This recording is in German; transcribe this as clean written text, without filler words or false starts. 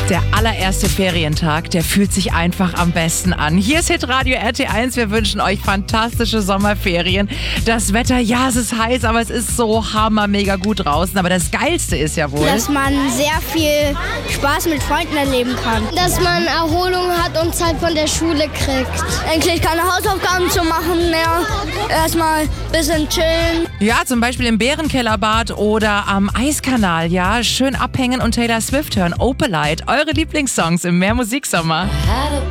Der allererste Ferientag, der fühlt sich einfach am besten an. Hier ist Hitradio RT1. Wir wünschen euch fantastische Sommerferien. Das Wetter, ja, es ist heiß, aber es ist so hammermega gut draußen. Aber das Geilste ist ja wohl, dass man sehr viel Spaß mit Freunden erleben kann. Dass man Erholung hat und Zeit von der Schule kriegt. Endlich keine Hausaufgaben zu machen mehr. Erstmal ein bisschen chillen. Ja, zum Beispiel im Bärenkellerbad oder am Eiskanal. Ja, schön abhängen und Taylor Swift hören. Opalite, eure Lieblingssongs im Mehr Musiksommer.